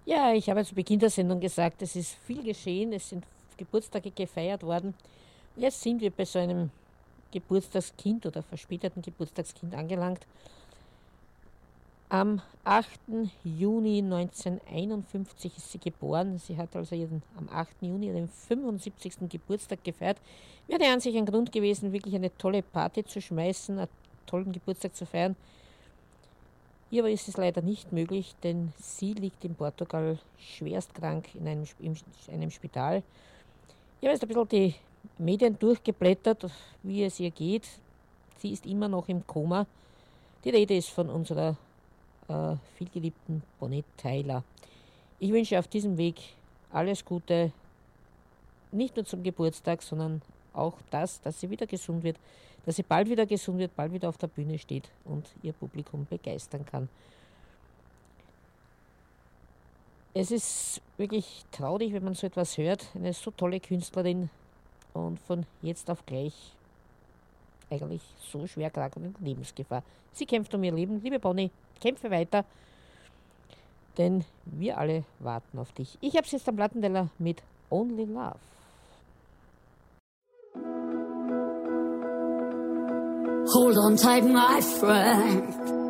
Ja, ich habe zu Beginn der Sendung gesagt, es ist viel geschehen, es sind Geburtstage gefeiert worden. Jetzt sind wir bei so einem Geburtstagskind oder verspäteten Geburtstagskind angelangt. Am 8. Juni 1951 ist sie geboren. Sie hat also am 8. Juni ihren 75. Geburtstag gefeiert. Wäre an sich ein Grund gewesen, wirklich eine tolle Party zu schmeißen, einen tollen Geburtstag zu feiern. Hier aber ist es leider nicht möglich, denn sie liegt in Portugal schwerst krank in einem Spital. Ich habe jetzt ein bisschen die Medien durchgeblättert, wie es ihr geht. Sie ist immer noch im Koma. Die Rede ist von unserer vielgeliebten Bonnie Tyler. Ich wünsche auf diesem Weg alles Gute, nicht nur zum Geburtstag, sondern auch das, dass sie wieder gesund wird, dass sie bald wieder gesund wird, bald wieder auf der Bühne steht und ihr Publikum begeistern kann. Es ist wirklich traurig, wenn man so etwas hört. Eine so tolle Künstlerin und von jetzt auf gleich eigentlich so schwer krank und in Lebensgefahr. Sie kämpft um ihr Leben. Liebe Bonnie, kämpfe weiter, denn wir alle warten auf dich. Ich habe es jetzt am Plattenteller mit Only Love. Hold on tight, my friend.